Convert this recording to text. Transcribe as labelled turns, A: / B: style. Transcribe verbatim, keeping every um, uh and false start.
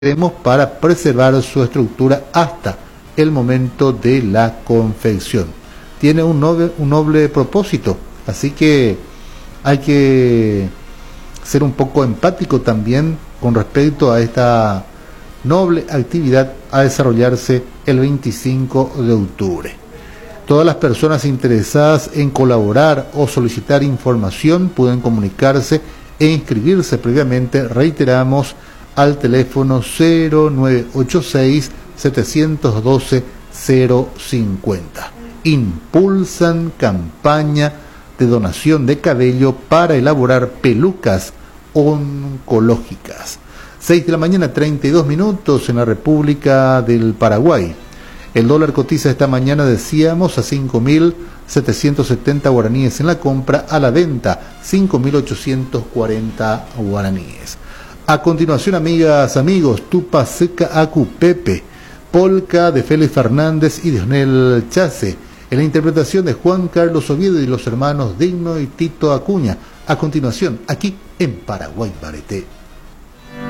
A: para preservar su estructura hasta el momento de la confección. Tiene un noble, un noble propósito, así que hay que ser un poco empático también con respecto a esta noble actividad a desarrollarse el veinticinco de octubre. Todas las personas interesadas en colaborar o solicitar información pueden comunicarse e inscribirse previamente, reiteramos, al teléfono cero nueve ocho seis, siete uno dos, cero cinco cero. Impulsan campaña de donación de cabello para elaborar pelucas oncológicas. seis de la mañana, treinta y dos minutos en la República del Paraguay. El dólar cotiza esta mañana, decíamos, a cinco mil setecientos setenta guaraníes en la compra, a la venta cinco mil ochocientos cuarenta guaraníes. A continuación, amigas, amigos, Tupa Seca Acu Pepe, polka de Félix Fernández y Dionel Chase, en la interpretación de Juan Carlos Oviedo y los hermanos Digno y Tito Acuña. A continuación, aquí en Paraguay Bareté.